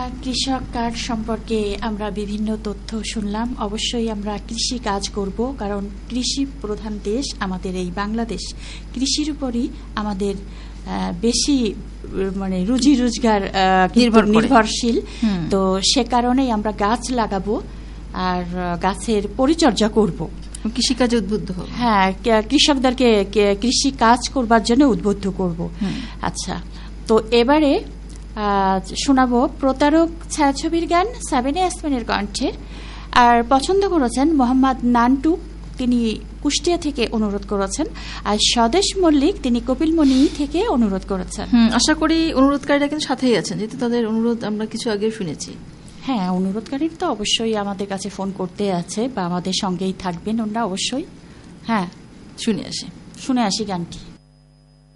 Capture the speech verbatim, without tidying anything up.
কৃষক কার্ড সম্পর্কে আমরা বিভিন্ন তথ্য শুনলাম। অবশ্যই আমরা কৃষি কাজ করব, কারণ কৃষি প্রধান দেশ আমাদের এই বাংলাদেশ। কৃষির উপরই আমাদের বেশি মানে রুজি রোজগার নির্ভরশীল। তো সে কারণেই আমরা গাছ লাগাবো আর গাছের পরিচর্যা করব, কৃষিকাজে উদ্বুদ্ধ হব। হ্যাঁ, কৃষকদেরকে কৃষি কাজ করবার জন্য উদ্বুদ্ধ করব। আচ্ছা, তো এবারে শোনাবো প্রতারক ছায়াছবির গান সাবিনা ইয়াসমিনের কণ্ঠে। আর পছন্দ করেছেন মোহাম্মদ নান্টু, তিনি কুষ্টিয়া থেকে অনুরোধ করেছেন। আর স্বদেশ মল্লিক, তিনি কপিলমণি থেকে অনুরোধ করেছেন। আশা করি অনুরোধকারীরা কিন্তু সাথেই আছেন, যেহেতু তাদের অনুরোধ আমরা কিছু আগে শুনেছি। হ্যাঁ, অনুরোধকারীর তো অবশ্যই আমাদের কাছে ফোন করতে আছে বা আমাদের সঙ্গেই থাকবেন ওনারা অবশ্যই। হ্যাঁ, শুনে আসি শুনে আসি গানটি।